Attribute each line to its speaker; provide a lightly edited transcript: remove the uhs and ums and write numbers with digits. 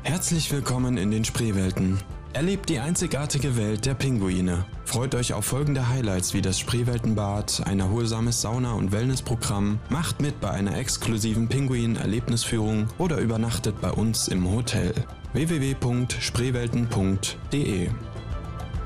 Speaker 1: Herzlich willkommen in den Spreewelten. Erlebt die einzigartige Welt der Pinguine. Freut euch auf folgende Highlights wie das Spreeweltenbad, ein erholsames Sauna- und Wellnessprogramm, macht mit bei einer exklusiven Pinguin-Erlebnisführung oder übernachtet bei uns im Hotel. www.spreewelten.de